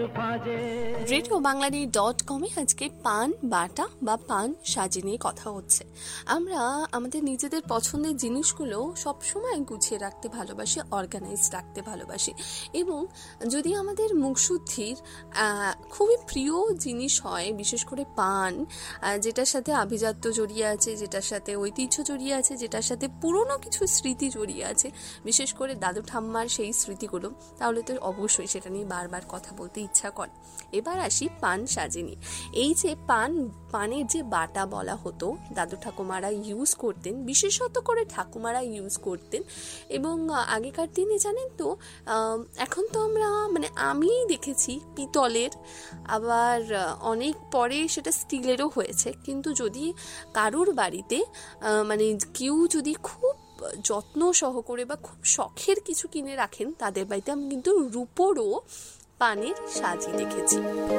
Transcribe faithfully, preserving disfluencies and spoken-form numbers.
Radio বাংলানি dot কমে আজকে পান বাটা বা পান সাজি নিয়ে কথা হচ্ছে। আমরা আমাদের নিজেদের পছন্দের জিনিসগুলো সবসময় গুছিয়ে রাখতে ভালোবাসি, অর্গানাইজ রাখতে ভালোবাসি, এবং যদি আমাদের মুখশুদ্ধির খুবই প্রিয় জিনিস হয়, বিশেষ করে পান, যেটার সাথে আভিজাত্য জড়িয়ে আছে, যেটার সাথে ঐতিহ্য জড়িয়ে আছে, যেটার সাথে পুরনো কিছু স্মৃতি জড়িয়ে আছে, বিশেষ করে দাদু ঠাম্মার সেই স্মৃতিগুলো, তাহলে তো অবশ্যই সেটা নিয়ে বারবার কথা বলতে ইচ্ছা করে। এবার আসি পান সাজিনি। এই যে পান পানের যে বাটা বলা হতো, দাদু ঠাকুমারা ইউজ করতেন, বিশেষত করে ঠাকুমারা ইউজ করতেন। এবং আগেকার দিনে জানেন তো, এখন তো আমরা মানে আমি দেখেছি পিতলের, আবার অনেক পরে সেটা স্টিলেরও হয়েছে। কিন্তু যদি কারুর বাড়িতে মানে কেউ যদি খুব যত্ন সহকারে বা খুব শখের কিছু কিনে রাখেন, তাদের বাড়িতে আমি কিন্তু রূপোরও পানের সাজি দেখেছি।